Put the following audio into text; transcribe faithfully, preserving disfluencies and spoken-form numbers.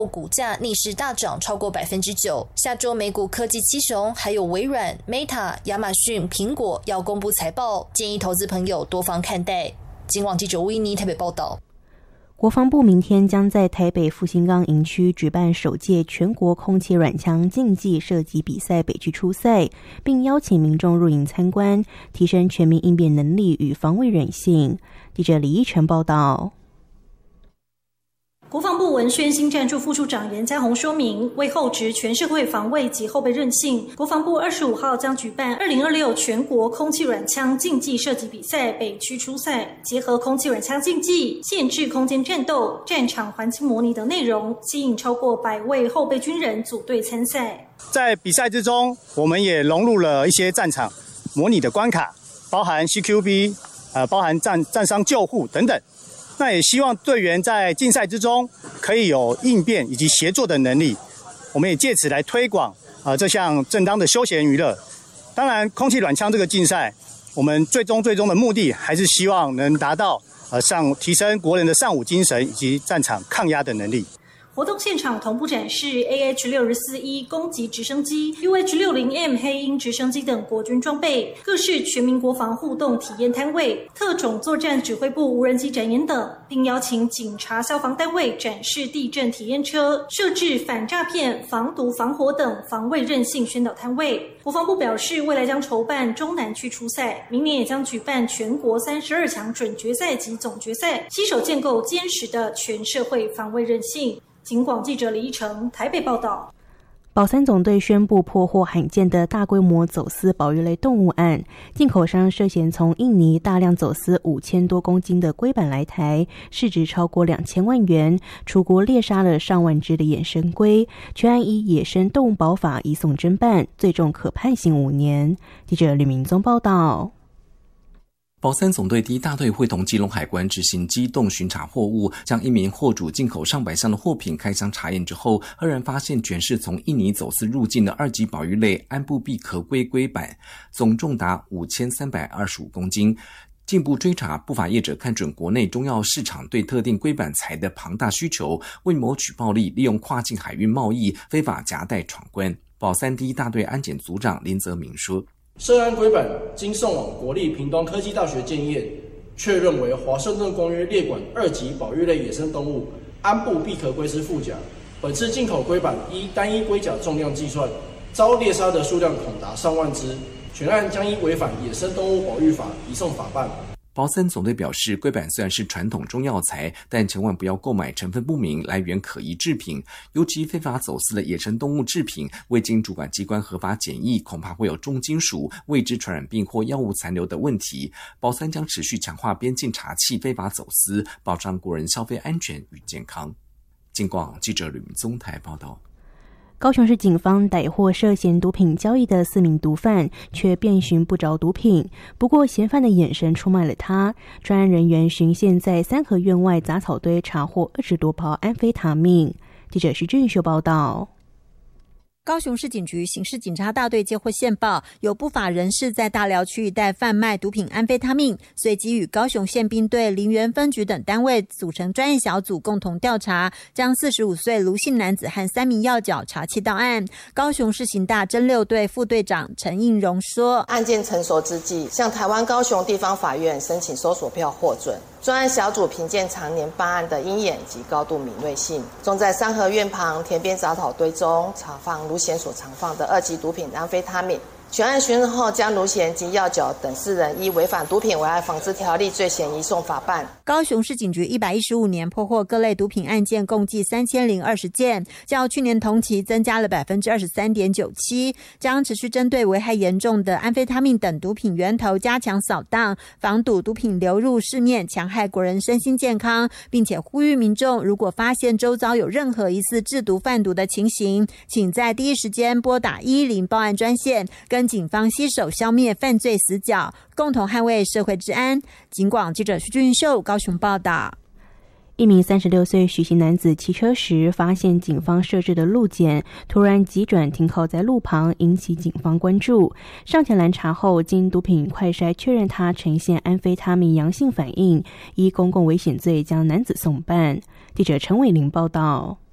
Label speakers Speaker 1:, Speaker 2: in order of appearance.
Speaker 1: 股价逆势大涨超过百分之九。下周美股科技七雄还有微软、Meta、亚马逊、苹果要公布财报，建议投资朋友多方看待。警广记者吴依妮台北报道。
Speaker 2: 国防部明天将在台北复兴岗营区举办首届全国空气软枪竞技射击比赛北区初赛，并邀请民众入营参观，提升全民应变能力与防卫韧性。记者李依晨报道。
Speaker 3: 国防部文宣新战处副处长严家宏说明，为厚植全社会防卫及后备韧性，国防部二十五号将举办二零二六全国空气软枪竞技射击比赛北区初赛，结合空气软枪竞技、限制空间战斗、战场环境模拟等内容，吸引超过百位后备军人组队参赛。
Speaker 4: 在比赛之中，我们也融入了一些战场模拟的关卡，包含 C Q B， 呃，包含战战伤救护等等。那也希望队员在竞赛之中可以有应变以及协作的能力，我们也借此来推广呃这项正当的休闲娱乐。当然，空气软枪这个竞赛，我们最终最终的目的还是希望能达到呃上提升国人的尚武精神以及战场抗压的能力。
Speaker 3: 活动现场同步展示 A H 六十四 E 攻击直升机、U H 六十 M 黑鹰直升机等国军装备，各式全民国防互动体验摊位、特种作战指挥部无人机展演等，并邀请警察、消防单位展示地震体验车，设置反诈骗、防毒防火等防卫韧性宣导摊位。国防部表示，未来将筹办中南区初赛，明年也将举办全国三十二强准决赛及总决赛，携手建构坚实的全社会防卫韧性。警广记者李依成台北报道。
Speaker 2: 保三总队宣布破获罕见的大规模走私保育类动物案，进口商涉嫌从印尼大量走私五千多公斤的龟板来台，市值超过两千万元，出国猎杀了上万只的野生龟，全案依野生动物保法移送侦办，最重可判刑五年。记者吕明宗报道。
Speaker 5: 保三总队第一大队会同基隆海关执行机动巡查货物，将一名货主进口上百箱的货品开箱查验之后，赫然发现全是从印尼走私入境的二级保育类安布毕壳龟龟板，总重达五千三百二十五公斤。进一步追查，不法业者看准国内中药市场对特定龟板材的庞大需求，为谋取暴利，利用跨境海运贸易非法夹带闯关。保三第一大队安检组长林泽明说，
Speaker 6: 涉案龟板经送往国立屏东科技大学检验，确认为华盛顿公约列管二级保育类野生动物安布毕壳龟之腹甲。本次进口龟板依单一龟甲重量计算，遭猎杀的数量恐达上万只，全案将依违反野生动物保育法移送法办。
Speaker 5: 保三总队表示，龟板虽然是传统中药材，但千万不要购买成分不明、来源可疑制品，尤其非法走私的野生动物制品，未经主管机关合法检疫，恐怕会有重金属、未知传染病或药物残留的问题。保三将持续强化边境查缉非法走私，保障国人消费安全与健康。警广记者吕明宗台报道。
Speaker 2: 高雄市警方逮获涉嫌毒品交易的四名毒贩，却遍寻不着毒品。不过嫌犯的眼神出卖了他。专案人员巡线在三合院外杂草堆查获二十多包安非他命。记者徐俊秀报道。
Speaker 7: 高雄市警局刑事警察大队接获线报，有不法人士在大寮区一带贩卖毒品安非他命，随即与高雄县兵队、林园分局等单位组成专业小组，共同调查，将四十五岁卢姓男子和三名要角查缉到案。高雄市刑大侦六队副队长陈应荣说，
Speaker 8: 案件成熟之际，向台湾高雄地方法院申请搜索票获准。专案小组凭借常年办案的鹰眼及高度敏锐性，终在三合院旁田边杂草堆中查放卢嫌所藏放的二级毒品安非他命。全案询问后，将卢嫌及要角等四人依违反毒品危害防治条例罪嫌移送法办。
Speaker 7: 高雄市警局一百一十五年破获各类毒品案件共计三千零二十件，较去年同期增加了百分之二十三点九七，将持续针对危害严重的安非他命等毒品源头加强扫荡，防堵毒品流入市面，强害国人身心健康，并且呼吁民众如果发现周遭有任何疑似制毒贩毒的情形，请在第一时间拨打一一零报案专线，跟警方携手消灭犯罪死角，共同捍卫社会治安。警广记者徐俊秀高雄报道。
Speaker 2: 一名三十六岁许姓男子骑车时，发现警方设置的路检突然急转停靠在路旁，引起警方关注。上前拦查后，经毒品快筛确认他呈现安非他命阳性反应，依公共危险罪将男子送办。记者陈伟玲报道。